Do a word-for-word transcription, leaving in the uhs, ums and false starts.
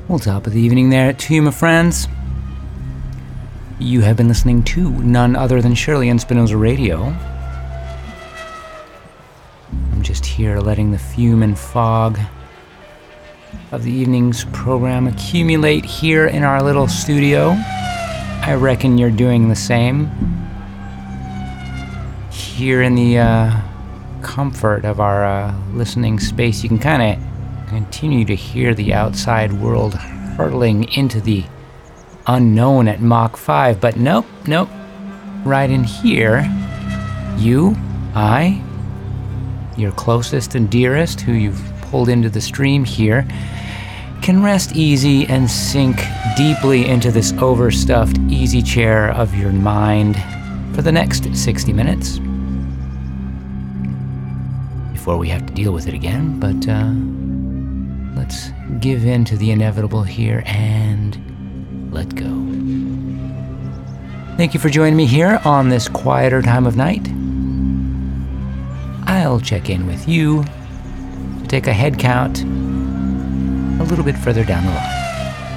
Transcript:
Well, top of the evening there to you, my friends. You have been listening to none other than Shirley and Spinoza Radio. I'm just here letting the fume and fog of the evening's program accumulate here in our little studio. I reckon you're doing the same. Here in the uh, comfort of our uh, listening space, you can kind of continue to hear the outside world hurtling into the unknown at Mach five, but nope, nope. Right in here, you, I, your closest and dearest, who you've pulled into the stream here, can rest easy and sink deeply into this overstuffed easy chair of your mind for the next sixty minutes. Before we have to deal with it again, but uh, let's give in to the inevitable here and let go. Thank you for joining me here on this quieter time of night. I'll check in with you to take a head count a little bit further down the line.